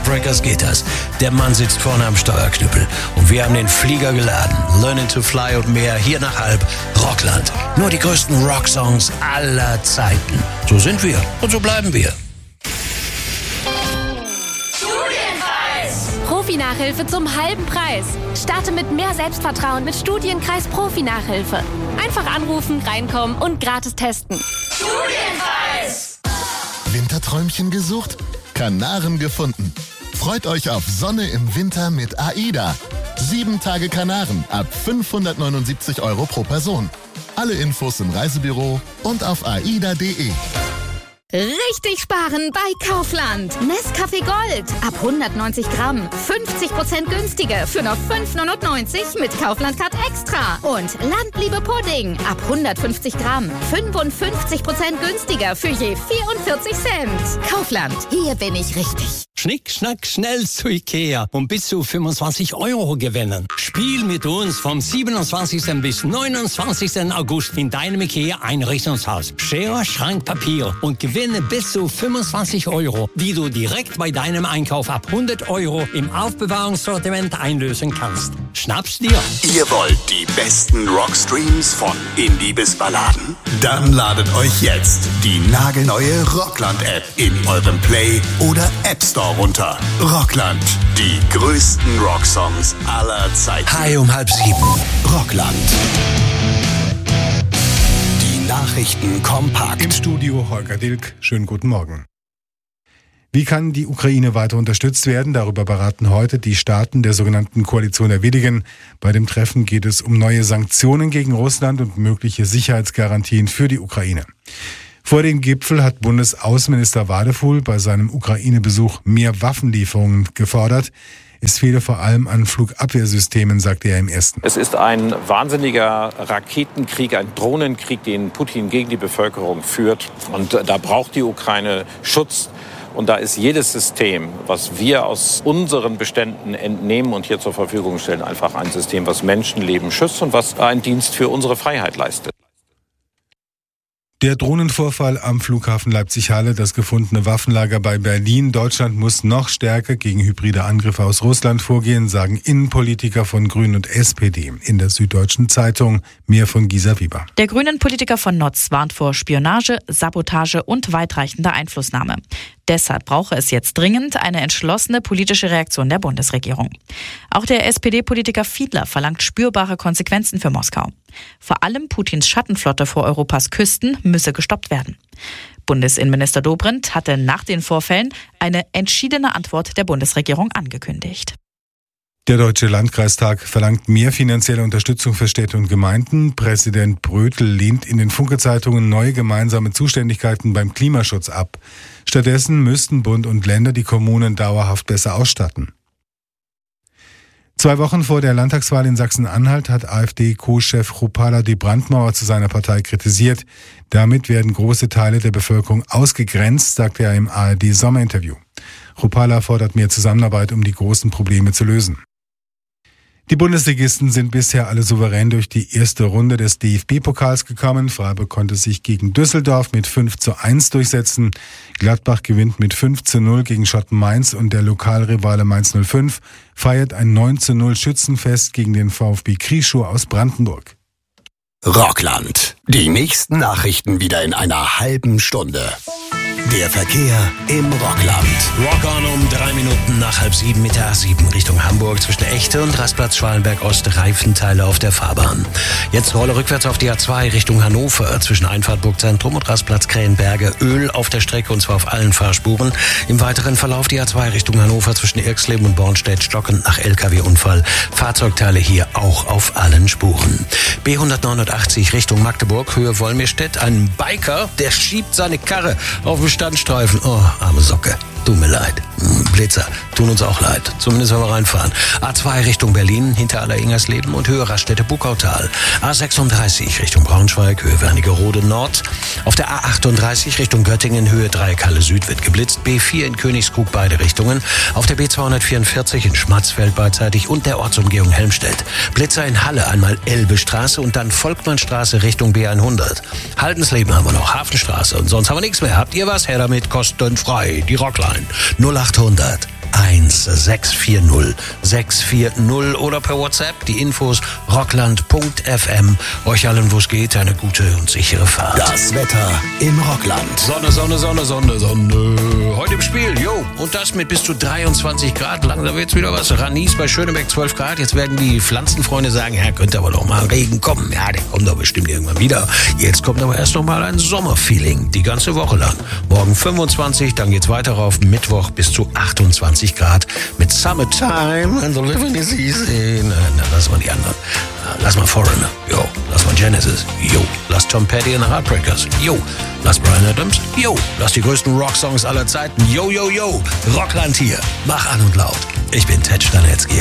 Heartbreakers geht das. Der Mann sitzt vorne am Steuerknüppel und wir haben den Flieger geladen. Learning to Fly und mehr hier nach Halb. Rockland. Nur die größten Rocksongs aller Zeiten. So sind wir und so bleiben wir. Profi-Nachhilfe zum halben Preis. Starte mit mehr Selbstvertrauen mit Studienkreis Profi-Nachhilfe. Einfach anrufen, reinkommen und gratis testen. Studienkreis! Winterträumchen gesucht? Kanaren gefunden. Freut euch auf Sonne im Winter mit AIDA. 7 Tage Kanaren ab 579 € pro Person. Alle Infos im Reisebüro und auf aida.de. Richtig sparen bei Kaufland. Nescafé Gold ab 190 Gramm. 50% günstiger für nur 5,99 mit Kaufland Card Extra. Und Landliebe Pudding ab 150 Gramm. 55% günstiger für je 44 Cent. Kaufland, hier bin ich richtig. Schnick, schnack, schnell zu Ikea und bis zu 25 € gewinnen. Spiel mit uns vom 27. bis 29. August in deinem Ikea-Einrichtungshaus. Schere, Schrank, Papier und gewinne bis zu 25 €, die du direkt bei deinem Einkauf ab 100 € im Aufbewahrungssortiment einlösen kannst. Schnapp's dir! Ihr wollt die besten Rockstreams von Indie bis Balladen? Dann ladet euch jetzt die nagelneue Rockland-App in eurem Play- oder App Store runter. Rockland, die größten Rocksongs aller Zeiten. Hi um 6:30. Rockland. Die Nachrichten kompakt. Im Studio Holger Dilk. Schönen guten Morgen. Wie kann die Ukraine weiter unterstützt werden? Darüber beraten heute die Staaten der sogenannten Koalition der Willigen. Bei dem Treffen geht es um neue Sanktionen gegen Russland und mögliche Sicherheitsgarantien für die Ukraine. Vor dem Gipfel hat Bundesaußenminister Wadefuhl bei seinem Ukraine-Besuch mehr Waffenlieferungen gefordert. Es fehle vor allem an Flugabwehrsystemen, sagte er im ersten. Es ist ein wahnsinniger Raketenkrieg, ein Drohnenkrieg, den Putin gegen die Bevölkerung führt. Und da braucht die Ukraine Schutz. Und da ist jedes System, was wir aus unseren Beständen entnehmen und hier zur Verfügung stellen, einfach ein System, was Menschenleben schützt und was einen Dienst für unsere Freiheit leistet. Der Drohnenvorfall am Flughafen Leipzig-Halle, das gefundene Waffenlager bei Berlin. Deutschland muss noch stärker gegen hybride Angriffe aus Russland vorgehen, sagen Innenpolitiker von Grünen und SPD. In der Süddeutschen Zeitung mehr von Gisa Weber. Der Grünen-Politiker von Notz warnt vor Spionage, Sabotage und weitreichender Einflussnahme. Deshalb brauche es jetzt dringend eine entschlossene politische Reaktion der Bundesregierung. Auch der SPD-Politiker Fiedler verlangt spürbare Konsequenzen für Moskau. Vor allem Putins Schattenflotte vor Europas Küsten müsse gestoppt werden. Bundesinnenminister Dobrindt hatte nach den Vorfällen eine entschiedene Antwort der Bundesregierung angekündigt. Der Deutsche Landkreistag verlangt mehr finanzielle Unterstützung für Städte und Gemeinden. Präsident Brötel lehnt in den Funke-Zeitungen neue gemeinsame Zuständigkeiten beim Klimaschutz ab. Stattdessen müssten Bund und Länder die Kommunen dauerhaft besser ausstatten. 2 Wochen vor der Landtagswahl in Sachsen-Anhalt hat AfD-Co-Chef Rupala die Brandmauer zu seiner Partei kritisiert. Damit werden große Teile der Bevölkerung ausgegrenzt, sagte er im ARD-Sommerinterview. Rupala fordert mehr Zusammenarbeit, um die großen Probleme zu lösen. Die Bundesligisten sind bisher alle souverän durch die erste Runde des DFB-Pokals gekommen. Freiburg konnte sich gegen Düsseldorf mit 5:1 durchsetzen. Gladbach gewinnt mit 5:0 gegen Schotten Mainz und der Lokalrivale Mainz 05 feiert ein 9:0 Schützenfest gegen den VfB Krieschow aus Brandenburg. Rockland. Die nächsten Nachrichten wieder in einer halben Stunde. Der Verkehr im Rockland. Rock on um 3 Minuten nach 6:30 mit der A7 Richtung Hamburg zwischen Echte und Rastplatz Schwalenberg-Ost Reifenteile auf der Fahrbahn. Jetzt Rolle rückwärts auf die A2 Richtung Hannover zwischen Einfahrt Burgzentrum und Rastplatz Krähenberge. Öl auf der Strecke und zwar auf allen Fahrspuren. Im weiteren Verlauf die A2 Richtung Hannover zwischen Irxleben und Bornstedt stockend nach LKW-Unfall. Fahrzeugteile hier auch auf allen Spuren. B189 Richtung Magdeburg, Höhe Wolmirstedt. Ein Biker, der schiebt seine Karre auf den Standstreifen. Oh, arme Socke. Tut mir leid. Blitzer, tun uns auch leid. Zumindest wenn wir reinfahren. A2 Richtung Berlin, hinter Aller-Ingersleben und Höhe Raststätte Buckautal. A36 Richtung Braunschweig, Höhe Wernigerode Nord. Auf der A38 Richtung Göttingen, Höhe Dreieckhalle Süd wird geblitzt. B4 in Königskrug beide Richtungen. Auf der B244 in Schmatzfeld beidseitig und der Ortsumgehung Helmstedt. Blitzer in Halle, einmal Elbestraße und dann Volkmannstraße Richtung B100. Haldensleben haben wir noch, Hafenstraße und sonst haben wir nichts mehr. Habt ihr was? Her damit, kostenfrei. Die Rockline 0800 640 640 oder per WhatsApp die Infos rockland.fm. Euch allen, wo es geht, eine gute und sichere Fahrt. Das Wetter im Rockland. Sonne, Sonne, Sonne, Sonne, Sonne. Heute im Spiel, jo. Und das mit bis zu 23 Grad. Langsam wird's wieder was. Ranis bei Schönebeck 12 Grad. Jetzt werden die Pflanzenfreunde sagen, ja, könnte aber doch mal Regen kommen. Ja, der kommt doch bestimmt irgendwann wieder. Jetzt kommt aber erst noch mal ein Sommerfeeling. Die ganze Woche lang. Morgen 25, dann geht's weiter auf Mittwoch bis zu 28 Grad mit Summertime and the living is easy. Na, lass mal die anderen. Lass mal Foreigner. Jo. Lass mal Genesis. Jo. Lass Tom Petty and the Heartbreakers. Jo. Lass Bryan Adams. Jo. Lass die größten Rocksongs aller Zeiten. Jo, jo, jo. Rockland hier. Mach an und laut. Ich bin Ted Stanetzky.